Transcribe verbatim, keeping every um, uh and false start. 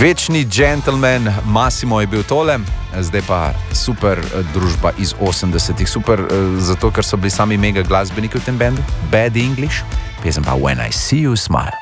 Večni gentleman Massimo je bil tole, zdaj pa super družba iz osemdesetih. Super zato, ker so bili sami mega glasbeniki v tem bendu. Bad English, pesem pa When I See You Smile.